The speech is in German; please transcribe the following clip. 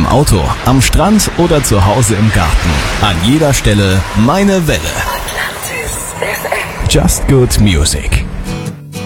Auto, am Strand oder zu Hause im Garten. An jeder Stelle meine Welle. Just Good Music.